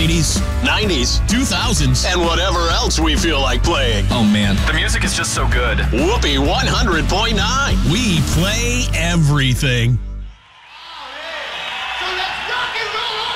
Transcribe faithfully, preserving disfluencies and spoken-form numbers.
eighties, nineties, two thousands, and whatever else we feel like playing. Oh, man. The music is just so good. Whoopee one hundred point nine. We play everything. So let's rock and roll.